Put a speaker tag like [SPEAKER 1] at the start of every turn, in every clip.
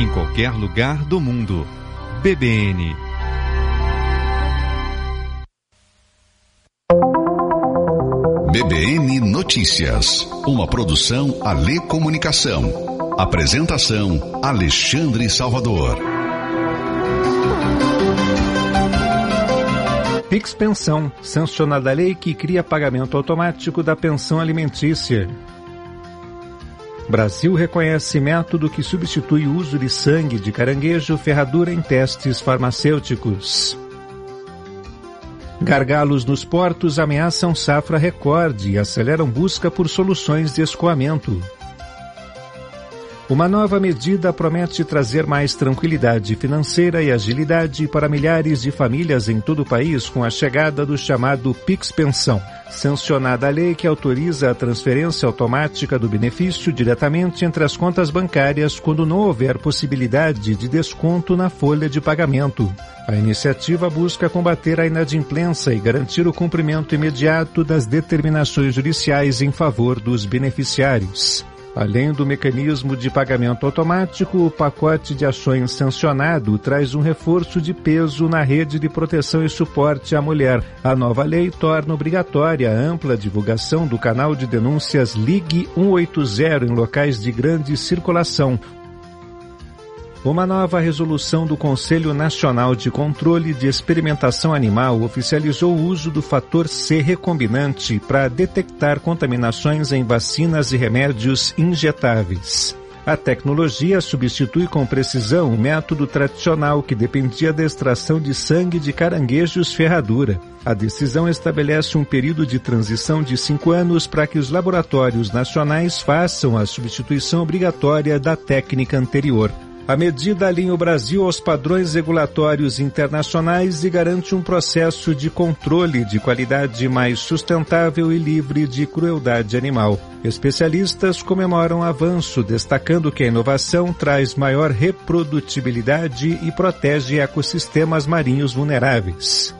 [SPEAKER 1] em qualquer lugar do mundo. BBN.
[SPEAKER 2] BBN Notícias, uma produção Alê Comunicação. Apresentação Alexandre Salvador.
[SPEAKER 3] Pix Pensão, sancionada a lei que cria pagamento automático da pensão alimentícia. Brasil reconhece método que substitui o uso de sangue de caranguejo ferradura em testes farmacêuticos. Gargalos nos portos ameaçam safra recorde e aceleram busca por soluções de escoamento. Uma nova medida promete trazer mais tranquilidade financeira e agilidade para milhares de famílias em todo o país com a chegada do chamado Pix Pensão. Sancionada a lei que autoriza a transferência automática do benefício diretamente entre as contas bancárias quando não houver possibilidade de desconto na folha de pagamento. A iniciativa busca combater a inadimplência e garantir o cumprimento imediato das determinações judiciais em favor dos beneficiários. Além do mecanismo de pagamento automático, o pacote de ações sancionado traz um reforço de peso na rede de proteção e suporte à mulher. A nova lei torna obrigatória a ampla divulgação do canal de denúncias Ligue 180 em locais de grande circulação. Uma nova resolução do Conselho Nacional de Controle de Experimentação Animal oficializou o uso do fator C recombinante para detectar contaminações em vacinas e remédios injetáveis. A tecnologia substitui com precisão o método tradicional que dependia da extração de sangue de caranguejos ferradura. A decisão estabelece um período de transição de 5 anos para que os laboratórios nacionais façam a substituição obrigatória da técnica anterior. A medida alinha o Brasil aos padrões regulatórios internacionais e garante um processo de controle de qualidade mais sustentável e livre de crueldade animal. Especialistas comemoram o avanço, destacando que a inovação traz maior reprodutibilidade e protege ecossistemas marinhos vulneráveis.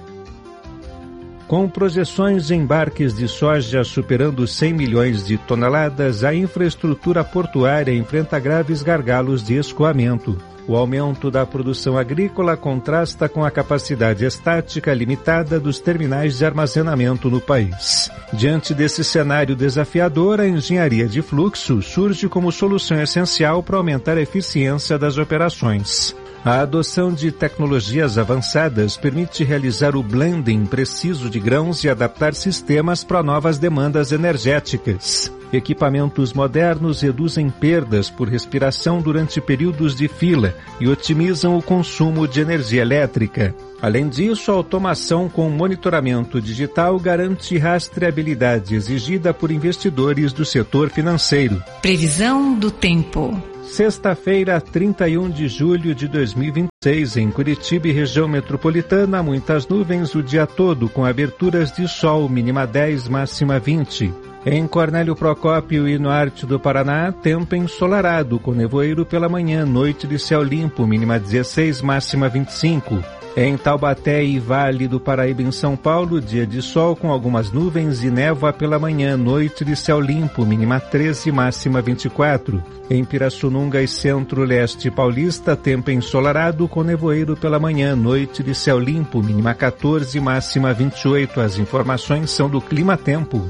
[SPEAKER 3] Com projeções de embarques de soja superando 100 milhões de toneladas, a infraestrutura portuária enfrenta graves gargalos de escoamento. O aumento da produção agrícola contrasta com a capacidade estática limitada dos terminais de armazenamento no país. Diante desse cenário desafiador, a engenharia de fluxo surge como solução essencial para aumentar a eficiência das operações. A adoção de tecnologias avançadas permite realizar o blending preciso de grãos e adaptar sistemas para novas demandas energéticas. Equipamentos modernos reduzem perdas por respiração durante períodos de fila e otimizam o consumo de energia elétrica. Além disso, a automação com monitoramento digital garante rastreabilidade exigida por investidores do setor financeiro.
[SPEAKER 4] Previsão do tempo.
[SPEAKER 3] Sexta-feira, 31 de julho de 2026, em Curitiba e região metropolitana, muitas nuvens o dia todo, com aberturas de sol, mínima 10, máxima 20. Em Cornélio Procópio e no norte do Paraná, tempo ensolarado, com nevoeiro pela manhã, noite de céu limpo, mínima 16, máxima 25. Em Taubaté e Vale do Paraíba, em São Paulo, dia de sol com algumas nuvens e névoa pela manhã, noite de céu limpo, mínima 13, máxima 24. Em Pirassununga e Centro-Leste Paulista, tempo ensolarado com nevoeiro pela manhã, noite de céu limpo, mínima 14, máxima 28. As informações são do Clima Tempo.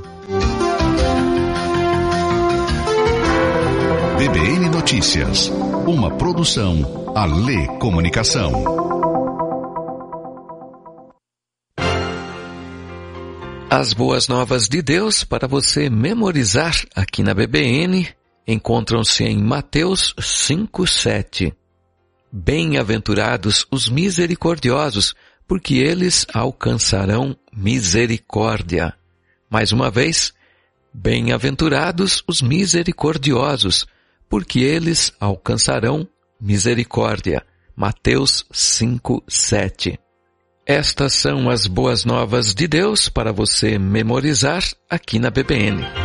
[SPEAKER 2] BBN Notícias, uma produção Alê Comunicação.
[SPEAKER 5] As boas novas de Deus para você memorizar aqui na BBN encontram-se em Mateus 5:7. Bem-aventurados os misericordiosos, porque eles alcançarão misericórdia. Mais uma vez, bem-aventurados os misericordiosos, porque eles alcançarão misericórdia. Mateus 5:7. Estas são as boas novas de Deus para você memorizar aqui na BBN.